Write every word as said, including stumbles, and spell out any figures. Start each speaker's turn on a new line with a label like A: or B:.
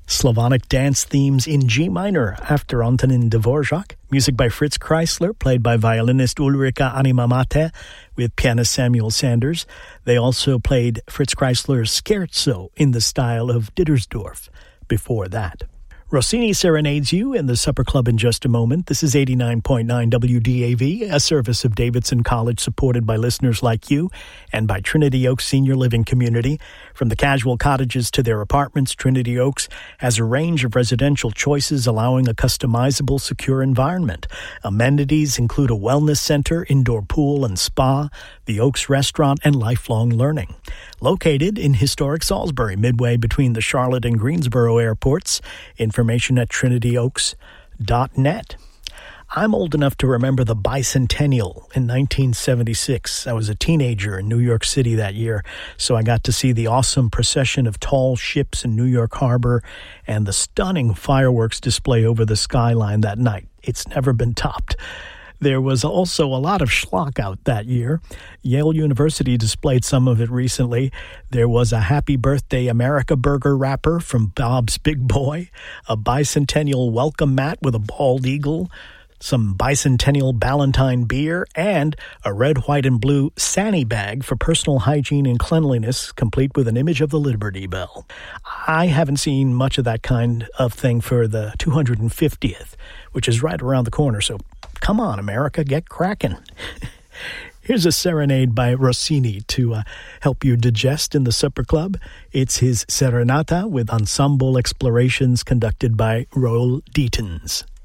A: Slavonic dance themes in G minor after Antonin Dvorak. Music by Fritz Kreisler, played by violinist Ulrika Animamate with pianist Samuel Sanders. They also played Fritz Kreisler's Scherzo in the style of Dittersdorf before that. Rossini serenades you in the Supper Club in just a moment. This is eighty-nine point nine W D A V, a service of Davidson College supported by listeners like you and by Trinity Oaks Senior Living Community. From the casual cottages to their apartments, Trinity Oaks has a range of residential choices allowing a customizable, secure environment. Amenities include a wellness center, indoor pool and spa, the Oaks restaurant, and lifelong learning. Located in historic Salisbury, midway between the Charlotte and Greensboro airports. Information at trinity oaks dot net. I'm old enough to remember the bicentennial in nineteen seventy-six. I was a teenager in New York City that year, so I got to see the awesome procession of tall ships in New York Harbor and the stunning fireworks display over the skyline that night. It's never been topped. There was also a lot of schlock out that year. Yale University displayed some of it recently. There was a Happy Birthday America Burger wrapper from Bob's Big Boy, a bicentennial welcome mat with a bald eagle, some bicentennial Ballantine beer, and a red, white, and blue Sani bag for personal hygiene and cleanliness, complete with an image of the Liberty Bell. I haven't seen much of that kind of thing for the two hundred fiftieth, which is right around the corner, so come on, America, get cracking. Here's a serenade by Rossini to uh, help you digest in the Supper Club. It's his Serenata with ensemble explorations conducted by Roel Dietens.